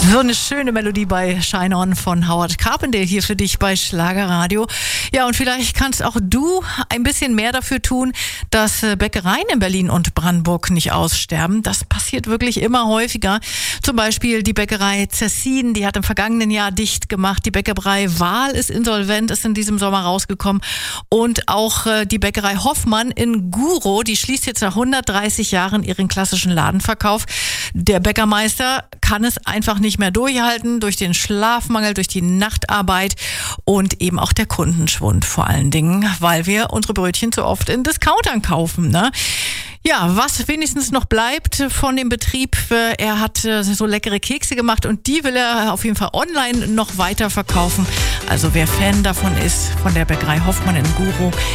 So eine schöne Melodie bei Shine On von Howard Carpendale hier für dich bei Schlagerradio. Ja, und vielleicht kannst auch du ein bisschen mehr dafür tun, dass Bäckereien in Berlin und Brandenburg nicht aussterben. Das passiert wirklich immer häufiger. Zum Beispiel die Bäckerei Zessin, die hat im vergangenen Jahr dicht gemacht. Die Bäckerei Wahl ist insolvent, ist in diesem Sommer rausgekommen. Und auch die Bäckerei Hoffmann in Gurow, die schließt jetzt nach 130 Jahren ihren klassischen Ladenverkauf. Der Bäckermeister kann es einfach nicht mehr durchhalten, durch den Schlafmangel, durch die Nachtarbeit und eben auch der Kundenschwund vor allen Dingen, weil wir unsere Brötchen zu oft in Discountern kaufen, ne? Ja, was wenigstens noch bleibt von dem Betrieb, er hat so leckere Kekse gemacht und die will er auf jeden Fall online noch weiter verkaufen. Also wer Fan davon ist, von der Bäckerei Hoffmann in Gurow,